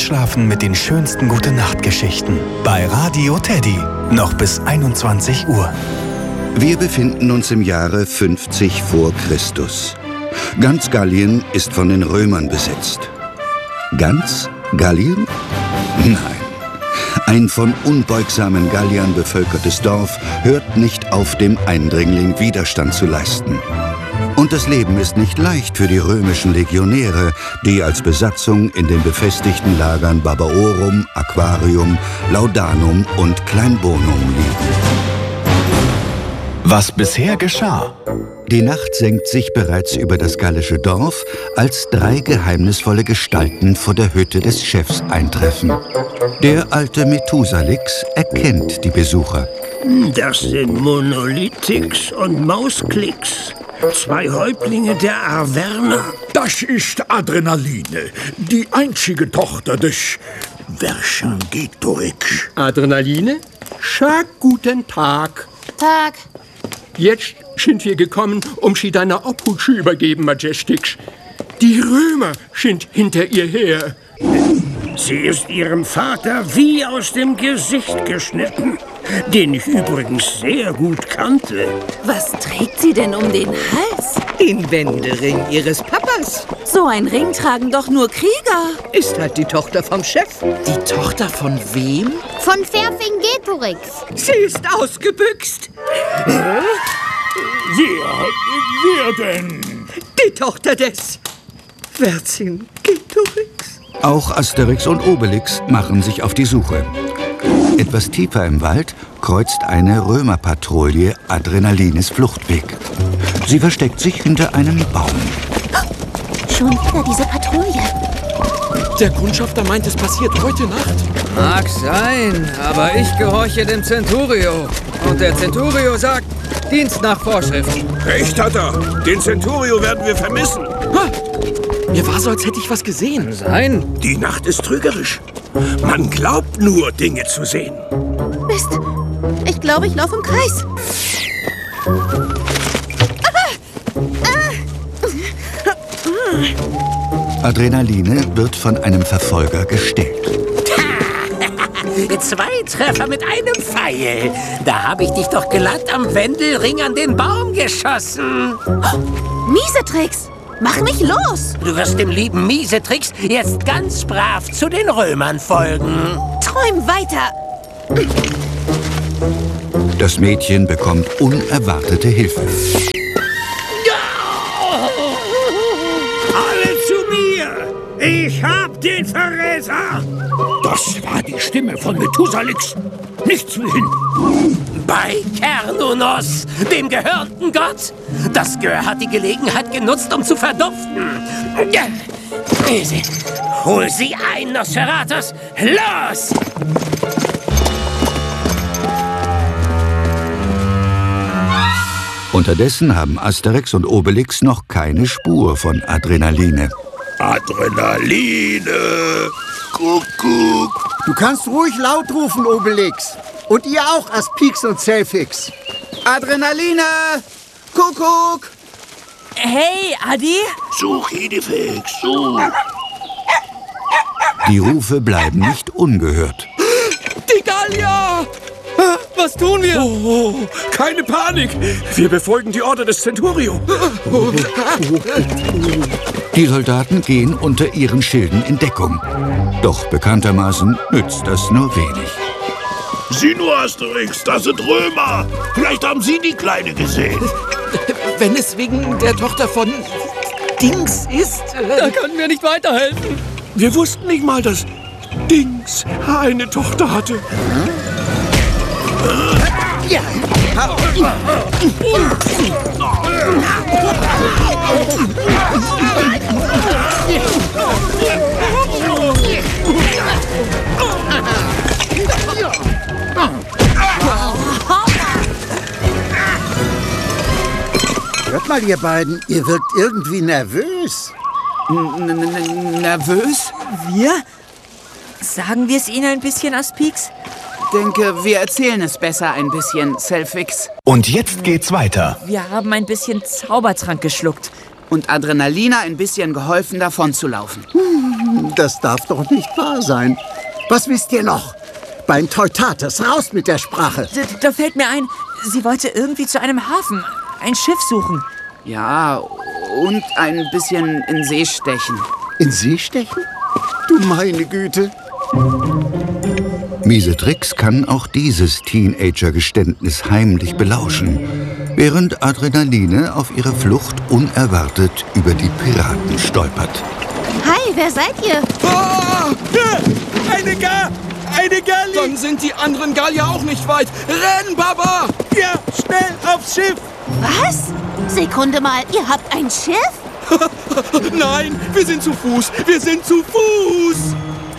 Einschlafen mit den schönsten Gute-Nacht-Geschichten bei Radio Teddy. Noch bis 21 Uhr. Wir befinden uns im Jahre 50 vor Christus. Ganz Gallien ist von den Römern besetzt. Ganz Gallien? Nein. Ein von unbeugsamen Galliern bevölkertes Dorf hört nicht auf, dem Eindringling Widerstand zu leisten. Und das Leben ist nicht leicht für die römischen Legionäre, die als Besatzung in den befestigten Lagern Barbaorum, Aquarium, Laudanum und Kleinbonum liegen. Was bisher geschah. Die Nacht senkt sich bereits über das gallische Dorf, als 3 geheimnisvolle Gestalten vor der Hütte des Chefs eintreffen. Der alte Methusalix erkennt die Besucher. Das sind Monolithix und Mausklicks. 2 Häuptlinge der Arverner. Das ist Adrenaline, die einzige Tochter des Vercingetorix. Adrenaline? Schönen guten Tag. Tag. Jetzt sind wir gekommen, um sie deiner Obhut zu übergeben, Majestix. Die Römer sind hinter ihr her. Sie ist ihrem Vater wie aus dem Gesicht geschnitten, den ich übrigens sehr gut kannte. Was trägt sie denn um den Hals? Den Wendering ihres Papas. So ein Ring tragen doch nur Krieger. Ist halt die Tochter vom Chef. Die Tochter von wem? Von Vercingetorix. Sie ist ausgebüxt. Wer denn? Die Tochter des Vercingetorix. Auch Asterix und Obelix machen sich auf die Suche. Etwas tiefer im Wald kreuzt eine Römerpatrouille Adrenalines Fluchtweg. Sie versteckt sich hinter einem Baum. Schon wieder diese Patrouille. Der Kundschafter meint, es passiert heute Nacht. Mag sein, aber ich gehorche dem Centurio. Und der Centurio sagt, Dienst nach Vorschrift. Recht hat er. Den Centurio werden wir vermissen. Ha! Mir war so, als hätte ich was gesehen. Nein. Die Nacht ist trügerisch. Man glaubt nur, Dinge zu sehen. Mist. Ich glaube, ich laufe im Kreis. Adrenaline wird von einem Verfolger gestellt. 2 Treffer mit einem Pfeil. Da habe ich dich doch glatt am Wendelring an den Baum geschossen. Miesetrix, mach mich los. Du wirst dem lieben Miesetrix jetzt ganz brav zu den Römern folgen. Träum weiter. Das Mädchen bekommt unerwartete Hilfe. Alle zu mir! Ich hab den Verräter! Das war die Stimme von Methusalix. Nichts wie hin. Bei Cernunnos, dem gehörnten Gott. Das Gehör hat die Gelegenheit genutzt, um zu verduften. Hol sie ein, Nosferatus. Los! Unterdessen haben Asterix und Obelix noch keine Spur von Adrenaline. Adrenaline! Kuckuck! Du kannst ruhig laut rufen, Obelix. Und ihr auch, Aspix und Celfix. Adrenaline! Kuckuck! Hey, Adi. Such Idefix, such! Die Rufe bleiben nicht ungehört. Die Gallier! Was tun wir? Oh, keine Panik! Wir befolgen die Order des Centurio. Die Soldaten gehen unter ihren Schilden in Deckung. Doch bekanntermaßen nützt das nur wenig. Sieh nur, Asterix, das sind Römer. Vielleicht haben Sie die Kleine gesehen. Wenn es wegen der Tochter von Dings ist... Da können wir nicht weiterhelfen. Wir wussten nicht mal, dass Dings eine Tochter hatte. Ja. Hört mal, ihr beiden, ihr wirkt irgendwie nervös. Nervös? Wir? Sagen wir es Ihnen ein bisschen, Aspix? Denke, wir erzählen es besser ein bisschen, Celfix. Und jetzt geht's weiter. Wir haben ein bisschen Zaubertrank geschluckt. und Adrenalina ein bisschen geholfen, davonzulaufen. Das darf doch nicht wahr sein. Was wisst ihr noch? Beim Teutates, raus mit der Sprache. Da fällt mir ein, sie wollte irgendwie zu einem Hafen, ein Schiff suchen. Ja, und ein bisschen in See stechen. In See stechen? Du meine Güte. Miesetrix kann auch dieses Teenager-Geständnis heimlich belauschen, während Adrenaline auf ihrer Flucht unerwartet über die Piraten stolpert. Hi, wer seid ihr? Oh, eine Galli! Dann sind die anderen Gallier auch nicht weit. Renn, Baba! Ja, schnell aufs Schiff! Was? Sekunde mal, ihr habt ein Schiff? Nein, wir sind zu Fuß! Wir sind zu Fuß!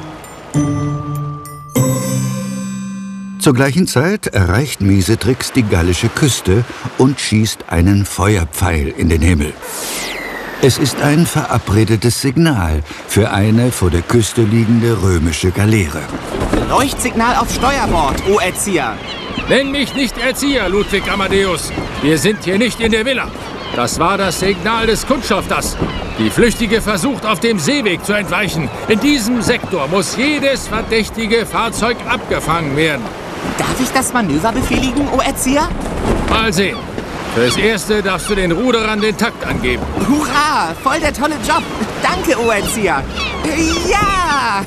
Zur gleichen Zeit erreicht Miesetrix die gallische Küste und schießt einen Feuerpfeil in den Himmel. Es ist ein verabredetes Signal für eine vor der Küste liegende römische Galeere. Leuchtsignal auf Steuerbord, O Erzieher. Nenn mich nicht Erzieher, Ludwig Amadeus. Wir sind hier nicht in der Villa. Das war das Signal des Kundschafters. Die Flüchtige versucht, auf dem Seeweg zu entweichen. In diesem Sektor muss jedes verdächtige Fahrzeug abgefangen werden. Darf ich das Manöver befehligen, O Erzieher? Mal sehen. Fürs Erste darfst du den Ruderern den Takt angeben. Hurra, voll der tolle Job. Danke, O Erzieher. Ja!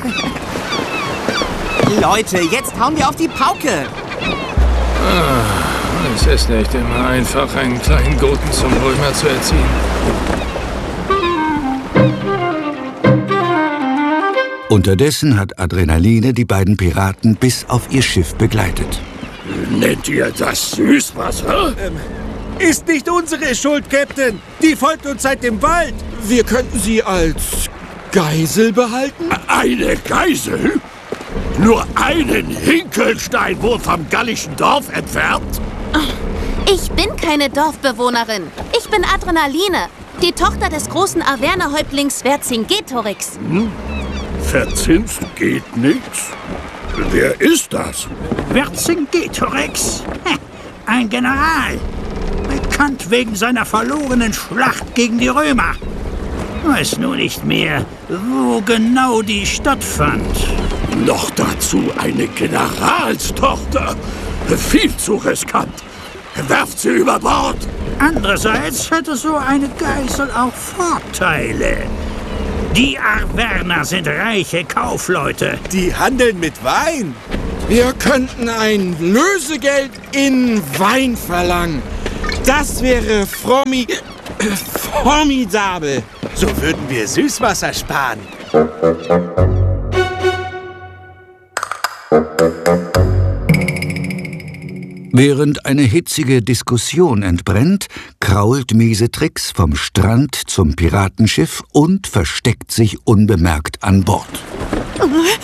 Leute, jetzt hauen wir auf die Pauke. Es ist nicht immer einfach, einen kleinen Goten zum Römer zu erziehen. Unterdessen hat Adrenaline die beiden Piraten bis auf ihr Schiff begleitet. Nennt ihr das Süßwasser? Ist nicht unsere Schuld, Captain. Die folgt uns seit dem Wald. Wir könnten sie als Geisel behalten? Eine Geisel? Nur einen Hinkelsteinwurf vom gallischen Dorf entfernt? Ich bin keine Dorfbewohnerin. Ich bin Adrenaline, die Tochter des großen Averner-Häuptlings Vercingetorix. Verzinst geht nichts. Wer ist das? Vercingetorix. Ein General. Bekannt wegen seiner verlorenen Schlacht gegen die Römer. Weiß nur nicht mehr, wo genau die stattfand. Noch dazu eine Generalstochter. Viel zu riskant. Werft sie über Bord. Andererseits hätte so eine Geisel auch Vorteile. Die Arverner sind reiche Kaufleute. Die handeln mit Wein. Wir könnten ein Lösegeld in Wein verlangen. Das wäre formidabel. So würden wir Süßwasser sparen. Während eine hitzige Diskussion entbrennt, krault Miesetrix vom Strand zum Piratenschiff und versteckt sich unbemerkt an Bord.